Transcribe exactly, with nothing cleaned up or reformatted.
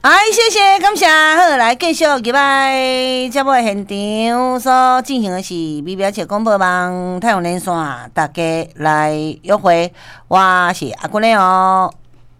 好，谢谢，感谢。好，来继续入来节目的现场所进行的是美表姐广播网太阳连线，大家来约会，我是阿君嘞哦。